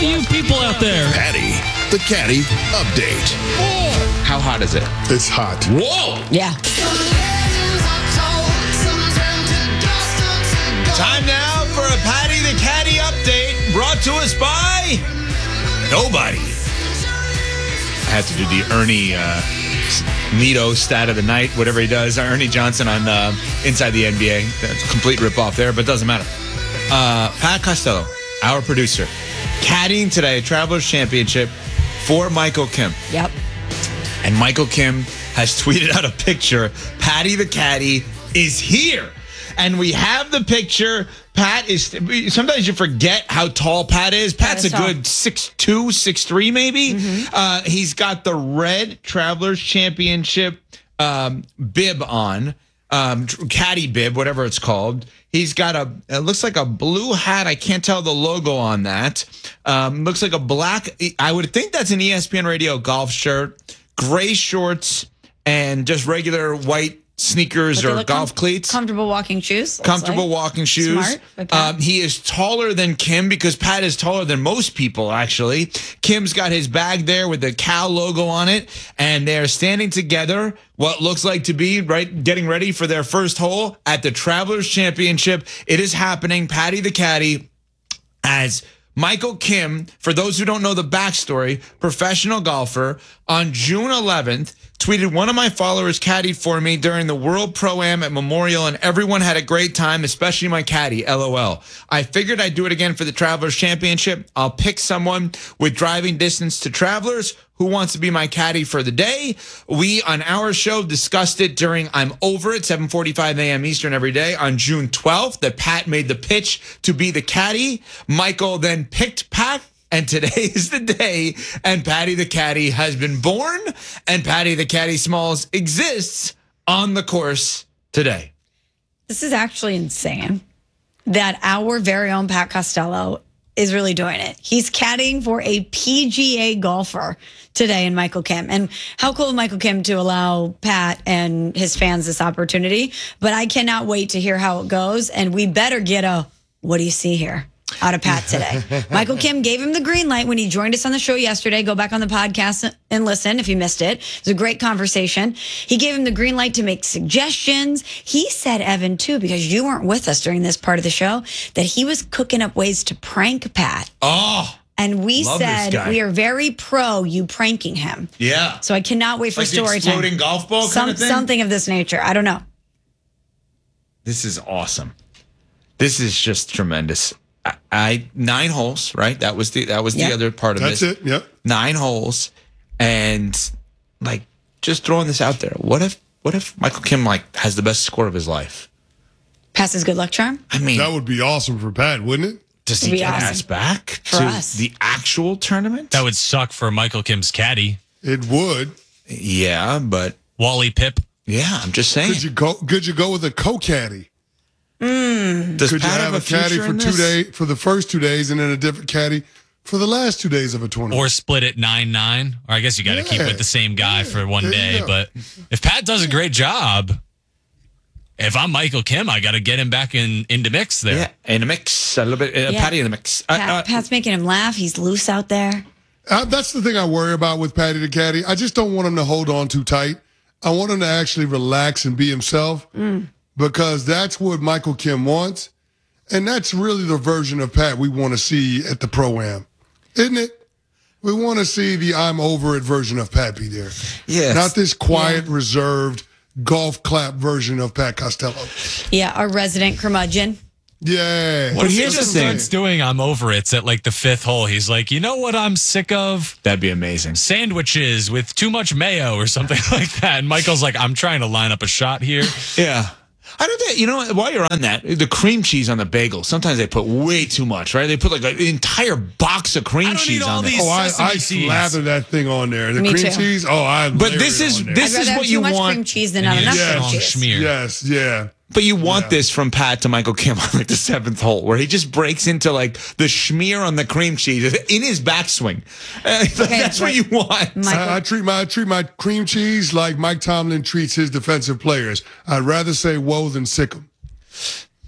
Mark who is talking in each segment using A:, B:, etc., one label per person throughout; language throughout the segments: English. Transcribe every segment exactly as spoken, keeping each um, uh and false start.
A: you people out there.
B: Patty, the Caddy Update.
C: Whoa. How hot is it?
D: It's hot.
C: Whoa.
E: Yeah.
F: Time now for a Patty the Caddy Update brought to us by nobody. I had to do the Ernie uh, Nito stat of the night, whatever he does. Ernie Johnson on uh, Inside the N B A. That's a complete ripoff there, but it doesn't matter. Uh, Pat Costello, our producer, caddying today, Travelers Championship for Michael Kim.
E: Yep.
F: And Michael Kim has tweeted out a picture. Patty the Caddy is here. And we have the picture. Pat is, sometimes you forget how tall Pat is. Pat's a good six two, six three maybe. Mm-hmm. Uh, he's got the red Travelers Championship um, bib on, um, caddy bib, whatever it's called. He's got a, it looks like a blue hat. I can't tell the logo on that. Um, looks like a black, I would think that's an E S P N Radio golf shirt, gray shorts, and just regular white sneakers or golf com- cleats.
E: Comfortable walking shoes.
F: Comfortable
E: like.
F: walking shoes.
E: Smart. Okay.
F: Um, he is taller than Kim because Pat is taller than most people, actually. Kim's got his bag there with the Cal logo on it, and they're standing together, what looks like to be, right, getting ready for their first hole at the Travelers Championship. It is happening. Patty the Caddy as Michael Kim, for those who don't know the backstory, professional golfer, on June eleventh, tweeted, one of my followers caddied for me during the World Pro-Am at Memorial, and everyone had a great time, especially my caddy, LOL. I figured I'd do it again for the Travelers Championship. I'll pick someone with driving distance to Travelers who wants to be my caddy for the day. We, on our show, discussed it during I'm Over It, seven forty-five a.m. Eastern every day on June twelfth, that Pat made the pitch to be the caddy. Michael then picked Pat, and today is the day, and Patty the Caddy has been born, and Patty the Caddy Smalls exists on the course today.
E: This is actually insane that our very own Pat Costello is really doing it. He's caddying for a P G A golfer today in Michael Kim. And how cool of Michael Kim to allow Pat and his fans this opportunity. But I cannot wait to hear how it goes. And we better get a, what do you see here? Out of Pat today. Michael Kim gave him the green light when he joined us on the show yesterday. Go back on the podcast and listen if you missed it. It was a great conversation. He gave him the green light to make suggestions. He said, Evan, too, because you weren't with us during this part of the show, that he was cooking up ways to prank Pat.
F: Oh,
E: and we
F: love
E: said,
F: this guy.
E: we are very pro you pranking him.
F: Yeah.
E: So I cannot wait for
F: like
E: story
F: the exploding
E: time.
F: golf ball
E: Some,
F: kind of thing?
E: Something of this nature. I don't know.
F: This is awesome. This is just tremendous. I, I nine holes, right? That was the that was
E: Yep.
F: the other part of
D: That's
F: this.
D: it. Yep.
F: Nine holes, and like just throwing this out there. What if what if Michael Kim like has the best score of his life?
E: Pass his good luck charm.
F: I mean,
D: That would be awesome for Pat, wouldn't it?
F: does he
E: It'd be
F: get
E: awesome.
F: asked back
E: For
F: to
E: us.
F: the actual tournament?
A: That would suck for Michael Kim's caddy,
D: It would.
F: Yeah, but
A: Wally Pip.
F: yeah, I'm just saying.
D: Could you go? Could you go with a co-caddy?
F: Does
D: Could you
F: Pat
D: have a
F: future
D: caddy for
F: in
D: two
F: this?
D: days for the first two days, and then a different caddy for the last two days of a tournament?
A: Or split it nine nine. Or I guess you got to keep
D: Yeah.
A: with the same guy for one
D: There you
A: day.
D: go.
A: But if Pat does a great job, if I'm Michael Kim, I got to get him back in into mix there.
F: Yeah, in a mix, a little bit, uh,
E: Yeah.
F: Patty in the mix. Uh,
E: Pat,
F: uh,
E: Pat's making him laugh. He's loose out there.
D: Uh, that's the thing I worry about with Patty the Caddy. I just don't want him to hold on too tight. I want him to actually relax and be himself because that's what Michael Kim wants. And that's really the version of Pat we want to see at the Pro-Am, isn't it? We want to see the I'm Over It version of Pat be there.
F: Yes.
D: Not this quiet, reserved, golf clap version of Pat Costello.
E: Yeah, our resident curmudgeon.
D: Yeah.
F: But here's
D: That's
F: the
D: what I'm
F: thing.
A: Starts doing I'm over it's at like the fifth hole. He's like, you know what I'm sick of?
F: That'd be amazing.
A: Sandwiches with too much mayo or something like that. And Michael's like, I'm trying to line up a shot here.
F: Yeah. I don't think, you know, what, while you're on that, the cream cheese on the bagel, sometimes they put way too much, right? They put like an entire box of cream
A: I don't
F: cheese
A: need all
F: on there.
A: these-
D: Oh, I,
A: Sesame
D: I
A: seeds.
D: slather that thing on there. The
E: Me
D: cream
E: too.
D: cheese, oh, I
F: But
D: layer
F: this
D: it
F: is
D: on there.
F: this
E: I'd rather
F: is
E: have
F: what
E: too
F: you
E: much
F: want.
E: cream cheese than
A: And
E: not
A: you
E: enough
A: need a
E: cream
A: strong
E: cheese.
A: schmear.
D: Yes, yeah.
F: But you want
D: Yeah.
F: this from Pat to Michael Kim on like the seventh hole, where he just breaks into like the schmear on the cream cheese in his backswing. Uh, that's what
E: but
F: you want.
E: Michael,
D: I, I treat my I treat my cream cheese like Mike Tomlin treats his defensive players. I'd rather say woe than sick 'em.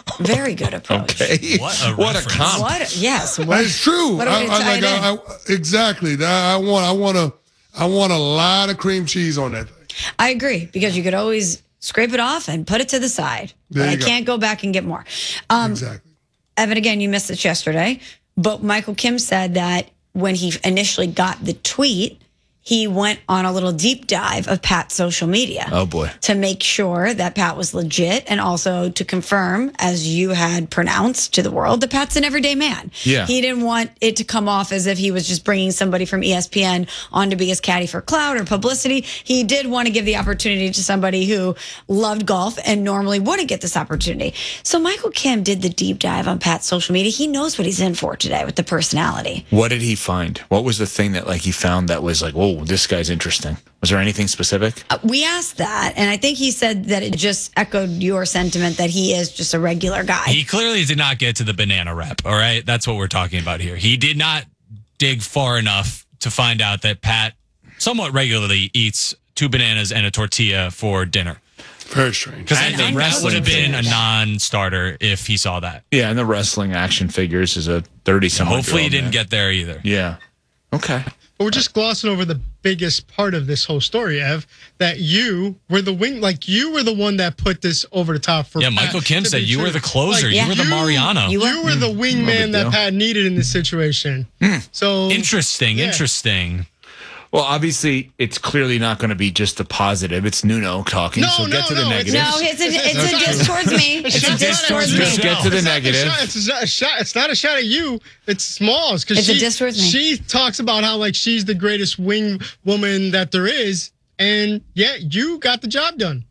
E: Very good approach.
F: Okay.
A: What a
F: what a
A: reference.
F: comp.
E: What? a- Yes. What,
D: That's true.
E: What are we
D: I, I,
E: tie it
D: like,
E: in?
D: I, I, exactly. I, I want. I want to. I want a lot of cream cheese on that thing.
E: I agree, because you could always scrape it off and put it to the side.
D: There
E: But I
D: you go.
E: can't go back and get more. Um,
D: Exactly.
E: Evan, again, you missed this yesterday, but Michael Kim said that when he initially got the tweet, he went on a little deep dive of Pat's social media.
F: Oh, boy.
E: To make sure that Pat was legit, and also to confirm, as you had pronounced to the world, that Pat's an everyday man.
F: Yeah.
E: He didn't want it to come off as if he was just bringing somebody from E S P N on to be his caddy for clout or publicity. He did want to give the opportunity to somebody who loved golf and normally wouldn't get this opportunity. So Michael Kim did the deep dive on Pat's social media. He knows what he's in for today with the personality.
F: What did he find? What was the thing that like he found that was like, whoa, this guy's interesting? Was there anything specific?
E: Uh, We asked that, and I think he said that it just echoed your sentiment that he is just a regular guy.
A: He clearly did not get to the banana rep. All right. That's what we're talking about here. He did not dig far enough to find out that Pat somewhat regularly eats two bananas and a tortilla for dinner.
D: Very strange.
A: Because I
E: And-
A: think
E: and
A: that would have
E: coaching
A: been a
E: finish.
A: non-starter if he saw that.
F: Yeah, and the wrestling action figures is a thirty-something.
A: Hopefully he didn't get there either.
F: Yeah. Okay.
G: But we're just glossing over the biggest part of this whole story, Ev, that you were the wing, like you were the one that put this over the top for
A: Yeah,
G: Pat
A: Michael Kim
G: to
A: said
G: be
A: you
G: true.
A: were the closer.
G: Like,
A: You were the Mariano.
E: You
G: You
E: were-
G: were the wingman that
F: deal.
G: Pat needed in this situation. So
A: Interesting.
G: Yeah.
A: Interesting.
F: Well, obviously, it's clearly not going to be just a positive. It's Nuno talking,
G: No,
F: so get
G: no,
F: to the
G: no, it's-
F: negatives.
E: No, it's a, it's a diss towards me. It's a
G: shot
E: diss
G: at
E: towards
G: you.
E: me.
F: Just get to the
G: It's not-
F: negative.
G: It's not, it's, a shot, it's not a shot at you. It's Smalls because
E: It's a
G: she,
E: diss towards me.
G: she talks about how like she's the greatest wing woman that there is, and yeah, you got the job done.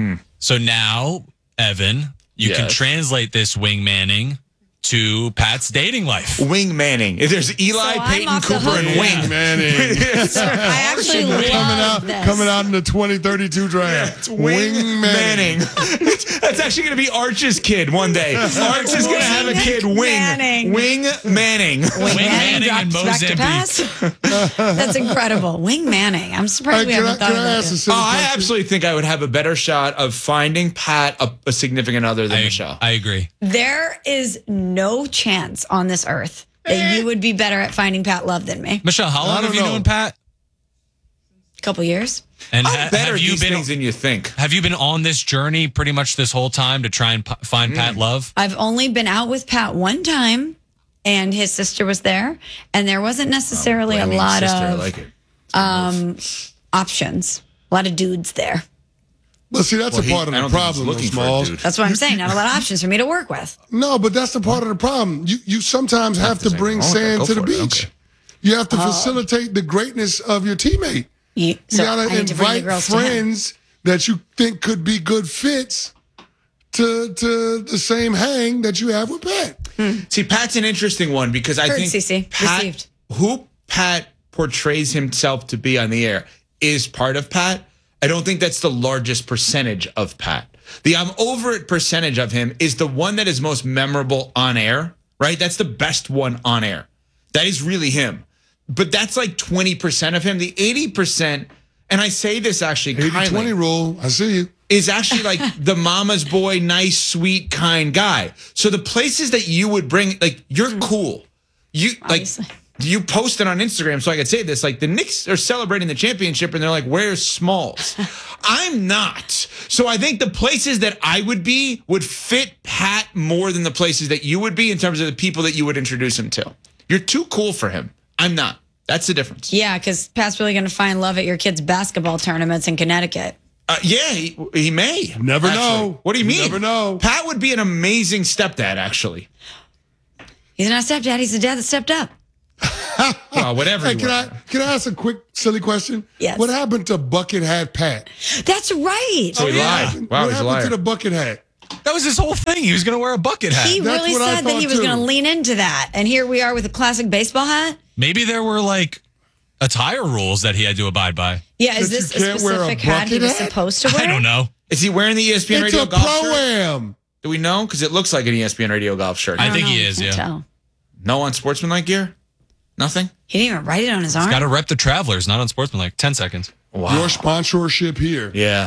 A: So now, Evan, you can
F: Yes.
A: translate this wingmanning to Pat's dating life.
F: Wing Manning. There's Eli,
E: So I'm
F: Peyton,
E: off the
F: Cooper, and
E: hook.
F: Wing.
D: Manning.
E: So I actually love
D: coming out,
E: this.
D: coming out in the twenty thirty-two draft.
F: It's Wing, Manning. That's actually going to be Arch's kid one day. Arch is going to have a kid, Wing.
E: Manning.
F: Wing Manning.
E: Wing
A: Wing
E: Manning
A: Manning and
E: drops back to
A: Mozambique.
E: pass. That's incredible. Wing Manning. I'm surprised
D: Hey,
E: we
D: can I,
E: haven't thought
D: can
E: of
D: I
E: that.
D: ask a
E: yet.
D: silly
F: Oh, I
D: question?
F: absolutely think I would have a better shot of finding Pat a, a significant other than
A: I,
F: Michelle.
A: I agree.
E: There is no chance on this earth that you would be better at finding Pat Love than me.
A: Michelle, how long
D: don't
A: have you
D: know.
A: known Pat?
E: A couple years.
A: And
F: I'm
A: ha-
F: better
A: have
F: at
A: you
F: these
A: been
F: things than you think.
A: have you been on this journey pretty much this whole time to try and p- find Pat Love?
E: I've only been out with Pat one time, and his sister was there, and there wasn't necessarily a
F: Blaming
E: lot
F: sister, I
E: of
F: like it.
E: options. A lot of dudes there.
D: But see, that's
F: Well,
D: a
F: he-
D: part of
F: I
D: the
F: don't think he's
D: problem,
F: looking for a
D: Smalls.
F: dude.
E: That's what I'm saying. Not a lot of options for me to work with.
D: No, but that's the part of the problem. You you sometimes have to
F: there's
D: bring
F: anything wrong with that.
D: sand
F: Go
D: to the
F: for it.
D: beach.
F: Okay.
D: You have to facilitate the greatness of your teammate.
E: You,
D: You
E: so
D: gotta
E: I need to bring the
D: invite
E: girls to him.
D: friends that you think could be good fits to to the same hang that you have with Pat.
F: See, Pat's an interesting one because I
E: Heard,
F: think
E: Cece.
F: Pat,
E: Received.
F: who Pat portrays himself to be on the air is part of Pat. I don't think that's the largest percentage of Pat. The I'm over it percentage of him is the one that is most memorable on air, right? That's the best one on air. That is really him. But that's like twenty percent of him. The eighty percent, and I say this actually
D: eighty
F: kindly,
D: twenty rule. I see you.
F: is actually like the mama's boy, nice, sweet, kind guy. So the places that you would bring, like, you're cool. You
E: Obviously.
F: like you posted on Instagram, so I could say this. Like the Knicks are celebrating the championship, and they're like, "Where's Smalls?" I'm not. So I think the places that I would be would fit Pat more than the places that you would be in terms of the people that you would introduce him to. You're too cool for him. I'm not. That's the difference.
E: Yeah, because Pat's really going to find love at your kids' basketball tournaments in Connecticut.
F: Uh, yeah, he, he may.
D: Never
F: actually.
D: know.
F: What do you
D: You
F: mean?
D: never know.
F: Pat would be an amazing stepdad, actually.
E: He's not a stepdad. He's the dad that stepped up.
F: Well, whatever.
D: Hey,
F: you
D: can I
F: want.
D: can I ask a quick silly question?
E: Yes.
D: What happened to Bucket Hat Pat?
E: That's right.
F: So he lied. Wow,
D: what
F: he's a
D: happened
F: liar.
D: to the bucket hat?
A: That was his whole thing. He was going to wear a bucket hat.
E: He
D: That's
E: really
D: what I
E: said that he
D: thought,
E: was
D: too.
E: going to lean into that. And here we are with a classic baseball hat.
A: Maybe there were like attire rules that he had to abide by.
E: Yeah, is
D: That you
E: this a
D: can't wear a
E: specific hat he
D: bucket
E: was
D: hat?
E: supposed to wear?
A: I don't know.
F: Is he wearing the E S P N
D: It's
F: Radio
D: a
F: golf shirt?
D: pro-am.
F: Do we know? Because it looks like an E S P N Radio golf shirt.
A: I
E: don't
A: think
E: know.
A: he is,
E: Can't
A: yeah.
E: tell.
F: No on sportsmanlike gear? Nothing?
E: He didn't even write it on his arm.
A: Got to rep the Travelers, not on Sportsman, like ten seconds.
F: Wow.
D: Your sponsorship here.
F: Yeah.